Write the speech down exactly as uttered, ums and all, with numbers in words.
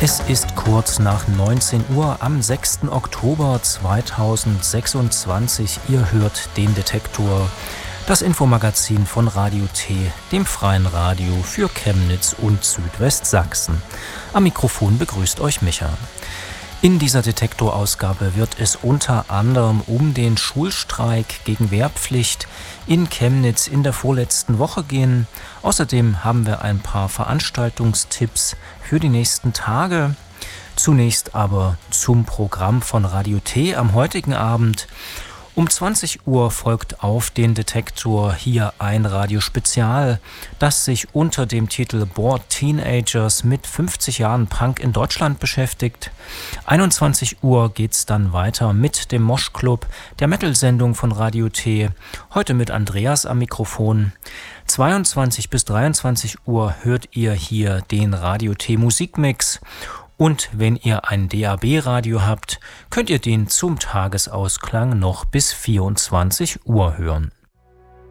Es ist kurz nach neunzehn Uhr am sechsten Oktober zweitausendsechsundzwanzig. Ihr hört den Detektor, das Infomagazin von Radio T, dem freien Radio für Chemnitz und Südwestsachsen. Am Mikrofon begrüßt euch Micha. In dieser Detektorausgabe wird es unter anderem um den Schulstreik gegen Wehrpflicht in Chemnitz in der vorletzten Woche gehen. Außerdem haben wir ein paar Veranstaltungstipps für die nächsten Tage. Zunächst aber zum Programm von Radio T am heutigen Abend. Um zwanzig Uhr folgt auf den Detektor hier ein Radiospezial, das sich unter dem Titel Bored Teenagers mit fünfzig Jahren Punk in Deutschland beschäftigt. einundzwanzig Uhr geht's dann weiter mit dem Mosh Club, der Metal-Sendung von Radio T, heute mit Andreas am Mikrofon. zweiundzwanzig bis dreiundzwanzig Uhr hört ihr hier den Radio T Musikmix. Und wenn ihr ein D A B-Radio habt, könnt ihr den zum Tagesausklang noch bis vierundzwanzig Uhr hören.